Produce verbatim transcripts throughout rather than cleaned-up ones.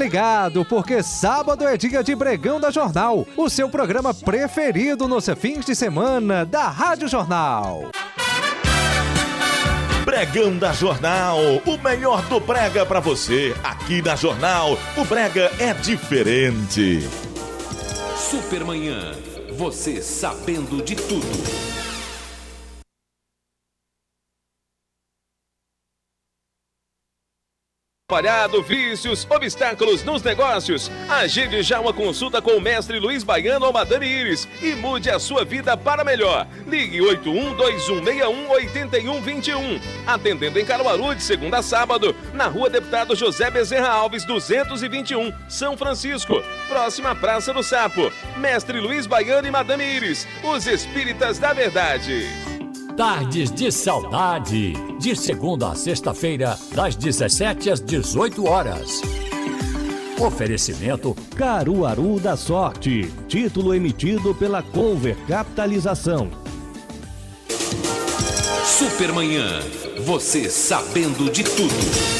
ligado, porque sábado é dia de Pregão da Jornal, o seu programa preferido nos fins de semana da Rádio Jornal. Pregão da Jornal, o melhor do brega pra você. Aqui na Jornal, o brega é diferente. Supermanhã, você sabendo de tudo. Palhado, vícios, obstáculos nos negócios. Agende já uma consulta com o mestre Luiz Baiano ou Madame Iris e mude a sua vida para melhor. Ligue oito um dois um seis um oito um dois um. Atendendo em Caruaru de segunda a sábado, na Rua Deputado José Bezerra Alves, duzentos e vinte e um, São Francisco, próxima à Praça do Sapo. Mestre Luiz Baiano e Madame Iris, os espíritas da verdade. Tardes de Saudade, de segunda a sexta-feira, das dezessete às dezoito horas. Oferecimento Caruaru da Sorte, título emitido pela Conver Capitalização. Supermanhã, você sabendo de tudo.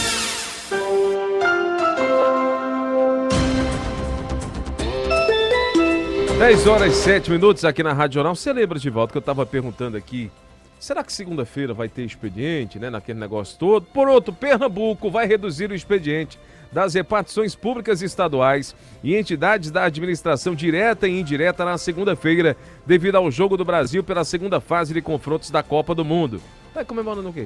dez horas e sete minutos aqui na Rádio Jornal. Você lembra, Givaldo, que eu estava perguntando aqui, será que segunda-feira vai ter expediente, né, naquele negócio todo? Por outro, Pernambuco vai reduzir o expediente das repartições públicas estaduais e entidades da administração direta e indireta na segunda-feira, devido ao Jogo do Brasil pela segunda fase de confrontos da Copa do Mundo. Tá comemorando o quê?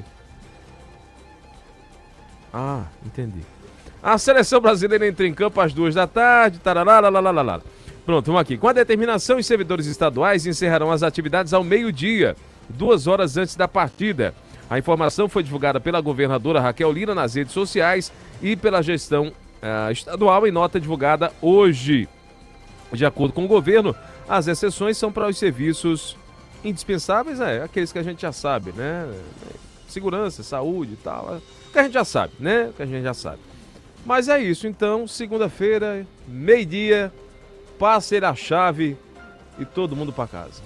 Ah, entendi. A seleção brasileira entra em campo às duas da tarde, tarará, lá, lá, lá, lá. Pronto, vamos aqui. Com a determinação, os servidores estaduais encerrarão as atividades ao meio-dia, duas horas antes da partida. A informação foi divulgada pela governadora Raquel Lira nas redes sociais e pela gestão uh, estadual em nota divulgada hoje. De acordo com o governo, as exceções são para os serviços indispensáveis, é, aqueles que a gente já sabe, né? Segurança, saúde e tal, que a gente já sabe, né? Que a gente já sabe. Mas é isso, então, segunda-feira, meio-dia, passe a chave e todo mundo para casa.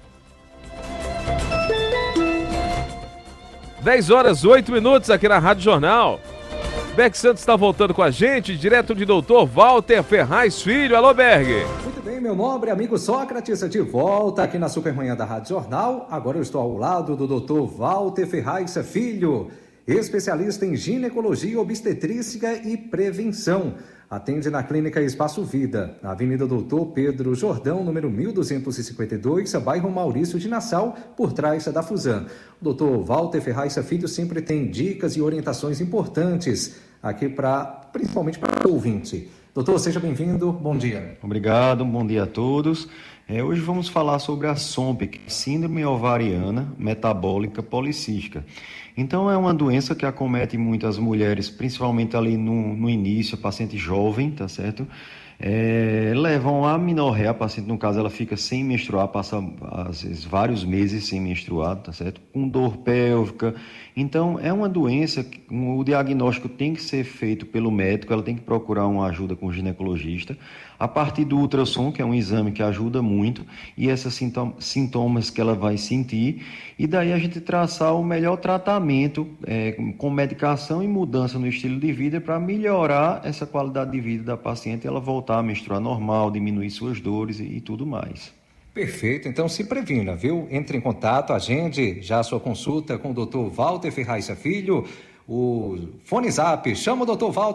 dez horas, oito minutos aqui na Rádio Jornal. Beck Santos está voltando com a gente, direto de doutor Walter Ferraz Filho. Alô, Berg. Muito bem, meu nobre amigo Sócrates, de volta aqui na Supermanhã da Rádio Jornal. Agora eu estou ao lado do doutor Walter Ferraz Filho, especialista em ginecologia, obstetrícia e prevenção. Atende na Clínica Espaço Vida, na Avenida Doutor Pedro Jordão, número mil duzentos e cinquenta e dois, bairro Maurício de Nassau, por trás da Fusan. O doutor Walter Ferraz Filho sempre tem dicas e orientações importantes aqui para, principalmente para o ouvinte. Doutor, seja bem-vindo, bom dia. Obrigado, bom dia a todos. É, hoje vamos falar sobre a S O M P, Síndrome Ovariana Metabólica Policística. Então é uma doença que acomete muitas mulheres, principalmente ali no, no início, a paciente jovem, tá certo? É, levam a amenorreia, a paciente, no caso, ela fica sem menstruar, passa às vezes vários meses sem menstruar, tá certo? Com dor pélvica. Então é uma doença que o diagnóstico tem que ser feito pelo médico, ela tem que procurar uma ajuda com o ginecologista, a partir do ultrassom, que é um exame que ajuda muito, e esses sintomas que ela vai sentir, e daí a gente traçar o melhor tratamento é, com medicação e mudança no estilo de vida para melhorar essa qualidade de vida da paciente, ela voltar a menstruar normal, diminuir suas dores e, e tudo mais. Perfeito, então se previna, viu? Entre em contato, agende já a sua consulta com o doutor Walter Ferraz Filho, o Fone Zap, chama o doutor Walter